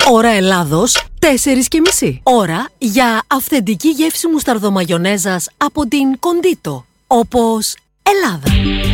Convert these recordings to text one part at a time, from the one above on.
Ώρα Ελλάδος 4:30. Ώρα για αυθεντική γεύση μουσταρδομαγιονέζας από την Κοντίτο. Όπως Ελλάδα.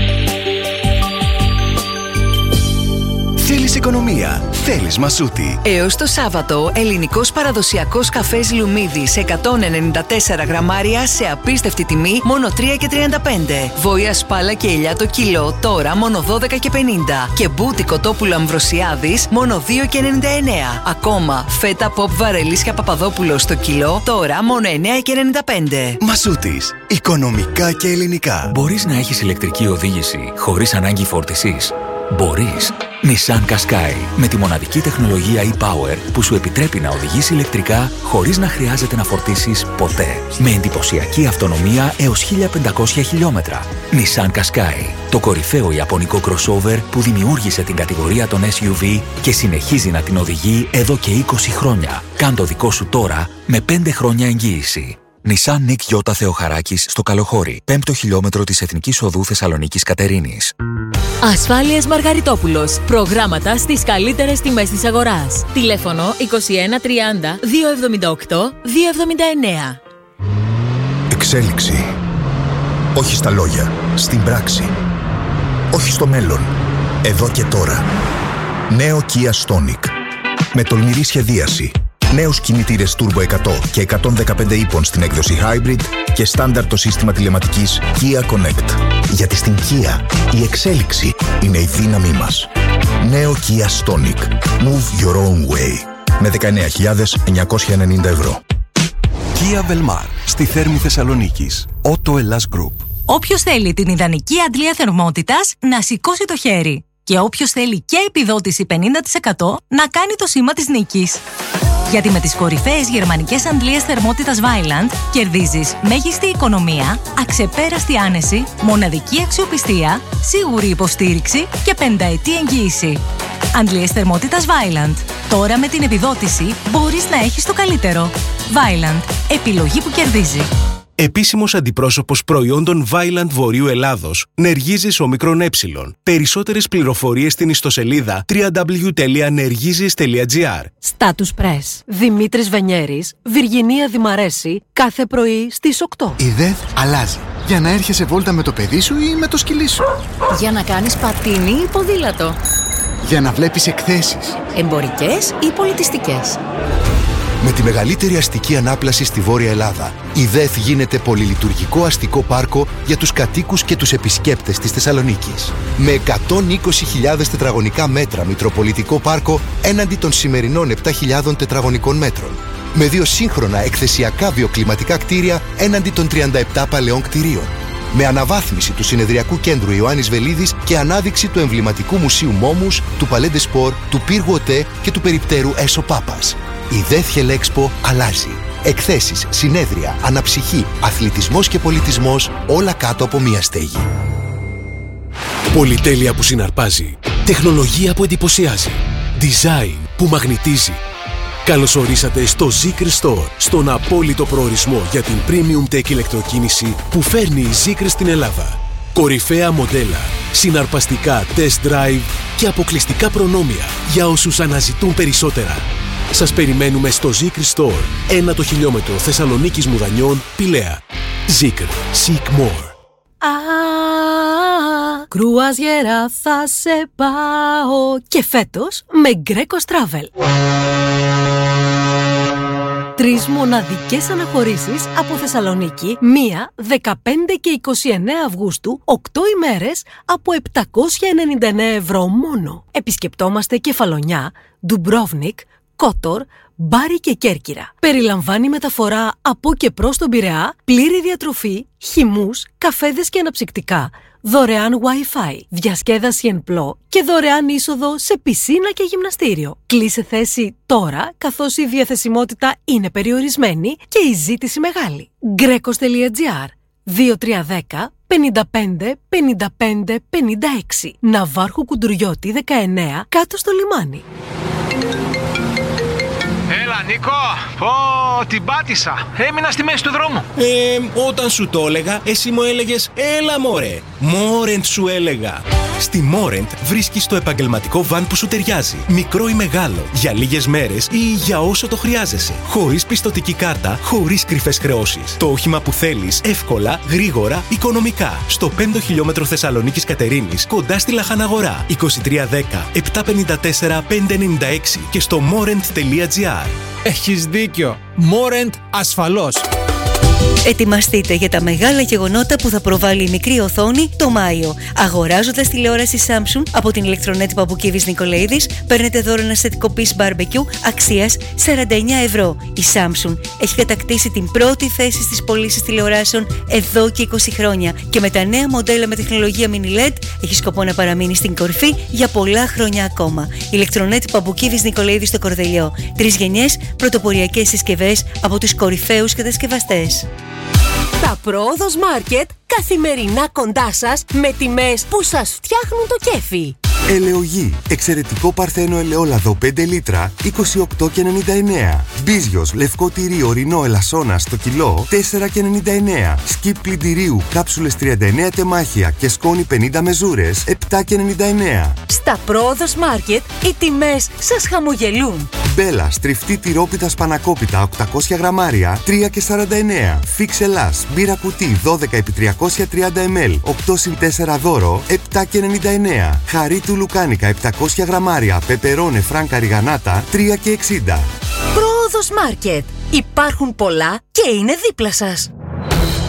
Θέλεις οικονομία, θέλεις Μασούτη. Έως το Σάββατο, ελληνικός παραδοσιακός καφές Λουμίδης 194 γραμμάρια σε απίστευτη τιμή, μόνο 3,35. Βόηα σπάλα και ελιά το κιλό, τώρα μόνο 12,50. Και μπούτι κοτόπουλο Αμβροσιάδης, μόνο 2,99. Ακόμα, φέτα ποπ Βαρελίσια Παπαδόπουλος το κιλό, τώρα μόνο 9,95. Μασούτης, οικονομικά και ελληνικά. Μπορείς να έχεις ηλεκτρική οδήγηση χωρίς ανάγκη φόρτισης? Μπορείς. Nissan Qashqai, με τη μοναδική τεχνολογία e-Power που σου επιτρέπει να οδηγείς ηλεκτρικά χωρίς να χρειάζεται να φορτίσεις ποτέ. Με εντυπωσιακή αυτονομία έως 1500 χιλιόμετρα. Nissan Qashqai, το κορυφαίο ιαπωνικό crossover που δημιούργησε την κατηγορία των SUV και συνεχίζει να την οδηγεί εδώ και 20 χρόνια. Κάν το δικό σου τώρα με 5 χρόνια εγγύηση. Nissan Nick Yota Θεοχαράκης στο Καλοχώρι, 5ο χιλιόμετρο της Εθνικής Οδού Θεσσαλονίκης Κατερίνης. Ασφάλειες Μαργαριτόπουλος. Προγράμματα στις καλύτερες τιμές της αγοράς. Τηλέφωνο 2130 278 279. Εξέλιξη. Όχι στα λόγια, στην πράξη. Όχι στο μέλλον, εδώ και τώρα. Νέο Kia Stonic. Με τολμηρή σχεδίαση. Νέους κινητήρες Turbo 100 και 115 ύπων στην έκδοση Hybrid και στάνταρ το σύστημα τηλεματικής Kia Connect. Γιατί στην Kia η εξέλιξη είναι η δύναμή μας. Νέο Kia Stonic. Move your own way. Με 19.990 ευρώ. Kia Velmar, στη Θέρμη Θεσσαλονίκης. Auto Hellas Group. Όποιος θέλει την ιδανική αντλία θερμότητας, να σηκώσει το χέρι. Και όποιος θέλει και επιδότηση 50%, να κάνει το σήμα της νίκης. Γιατί με τις κορυφαίες γερμανικές αντλίες θερμότητας Vaillant κερδίζεις μέγιστη οικονομία, αξεπέραστη άνεση, μοναδική αξιοπιστία, σίγουρη υποστήριξη και 5ετή εγγύηση. Αντλίες θερμότητας Vaillant. Τώρα με την επιδότηση μπορείς να έχεις το καλύτερο. Vaillant. Επιλογή που κερδίζει. Επίσημος αντιπρόσωπος προϊόντων Vaillant Βορείου Ελλάδος, Νεργίζης Ομικρόν Ε. Περισσότερες πληροφορίες στην ιστοσελίδα www.nergizis.gr. Status Press. Δημήτρης Βενιέρης, Βιργινία Δημαρέση, κάθε πρωί στις 8. Η ΔΕΘ αλλάζει. Για να έρχεσαι βόλτα με το παιδί σου ή με το σκυλί σου. Για να κάνεις πατίνι ή ποδήλατο. Για να βλέπεις εκθέσεις. Εμπορικές ή πολιτιστικές. Με τη μεγαλύτερη αστική ανάπλαση στη Βόρεια Ελλάδα, η ΔΕΘ γίνεται πολυλειτουργικό αστικό πάρκο για τους κατοίκους και τους επισκέπτες της Θεσσαλονίκης. Με 120.000 τετραγωνικά μέτρα μητροπολιτικό πάρκο έναντι των σημερινών 7.000 τετραγωνικών μέτρων. Με 2 σύγχρονα εκθεσιακά βιοκλιματικά κτίρια έναντι των 37 παλαιών κτιρίων. Με αναβάθμιση του συνεδριακού κέντρου Ιωάννης Βελίδης και ανάδειξη του εμβληματικού μουσείου Μόμους, του Παλέντε Σπορ, του Πύργου ΟΤΕ και του περιπτέρου Έσο Πάπας. Η ΔΕΘ Χελέξπο αλλάζει. Εκθέσεις, συνέδρια, αναψυχή, αθλητισμός και πολιτισμός, όλα κάτω από μία στέγη. Πολυτέλεια που συναρπάζει. Τεχνολογία που εντυπωσιάζει. Design που μαγνητίζει. Καλώς ορίσατε στο Zeekr Store, στον απόλυτο προορισμό για την premium tech ηλεκτροκίνηση που φέρνει η Zeekr στην Ελλάδα. Κορυφαία μοντέλα, συναρπαστικά test drive και αποκλειστικά προνόμια για όσους αναζητούν περισσότερα. Σας περιμένουμε στο Zeekr Store, 1ο χιλιόμετρο Θεσσαλονίκης Μουδανιών, Πηλαία. Zeekr. Seek more. Κρουαζιέρα θα σε πάω. Και φέτος με Greco Travel. 3 μοναδικές αναχωρήσεις από Θεσσαλονίκη, 1, 15 και 29 Αυγούστου, 8 ημέρες από 799 ευρώ μόνο. Επισκεπτόμαστε Κεφαλονιά, Ντουμπρόβνικ, Κότορ, Μπάρι και Κέρκυρα. Περιλαμβάνει μεταφορά από και προς τον Πειραιά, πλήρη διατροφή, χυμούς, καφέδες και αναψυκτικά, δωρεάν Wi-Fi, διασκέδαση εν πλώ και δωρεάν είσοδο σε πισίνα και γυμναστήριο. Κλείσε θέση τώρα, καθώς η διαθεσιμότητα είναι περιορισμένη και η ζήτηση μεγάλη. Grecos.gr 2310 55 55 56. Ναυάρχου Κουντουριώτη 19, κάτω στο λιμάνι. Έλα, Έλα Νίκο, την πάτησα. Έμεινα στη μέση του δρόμου. Όταν σου το έλεγα, εσύ μου έλεγες έλα μωρέ. Μόρεντ σου έλεγα. Στη Μόρεντ βρίσκεις το επαγγελματικό βαν που σου ταιριάζει. Μικρό ή μεγάλο, για λίγες μέρες ή για όσο το χρειάζεσαι. Χωρίς πιστωτική κάρτα, χωρίς κρυφές χρεώσεις. Το όχημα που θέλεις, εύκολα, γρήγορα, οικονομικά. Στο 5 χιλιόμετρο Θεσσαλονίκης Κατερίνης, κοντά στη Λαχαναγορά. 2310 754 596 και στο morent.gr. Έχεις δίκιο. Μόρεντ ασφαλώς. Ετοιμαστείτε για τα μεγάλα γεγονότα που θα προβάλλει η μικρή οθόνη το Μάιο. Αγοράζοντας τηλεόραση Samsung από την ηλεκτρονέτη Παπουκίδης Νικολαίδης, παίρνετε δώρο ένα σετικό piece barbecue αξίας 49 ευρώ. Η Samsung έχει κατακτήσει την πρώτη θέση στις πωλήσεις τηλεοράσεων εδώ και 20 χρόνια και με τα νέα μοντέλα με τεχνολογία mini LED έχει σκοπό να παραμείνει στην κορυφή για πολλά χρόνια ακόμα. Ηλεκτρονέτη Παπουκίδης Νικολαίδης στο Κορδελιό. 3 γενιές πρωτοποριακές συσκευές από τους κορυφαίους κατασκευαστές. Τα Πρόοδος Μάρκετ καθημερινά κοντά σας με τιμές που σας φτιάχνουν το κέφι. Ελαιογή. Εξαιρετικό παρθένο ελαιόλαδο 5 λίτρα 28,99. Μπίζιος λευκό τυρί ορεινό ελασσόνα στο κιλό 4,99. Σκιπ πλυντηρίου κάψουλες 39 τεμάχια και σκόνη 50 μεζούρες 7,99. Στα Πρόοδος Μάρκετ οι τιμές σας χαμογελούν. Μπέλα στριφτή τυρόπιτα σπανακόπιτα 800 γραμμάρια 3,49. Φίξ Ελλάς μπύρα κουτί 12 επί 330 ml 8 συν 4 δώρο 7,99. Χαρί του λουκάνικα 700 γραμμάρια πεπερώνε φράνκα ριγανάτα 3,60. Πρόοδος Μάρκετ. Υπάρχουν πολλά και είναι δίπλα σας.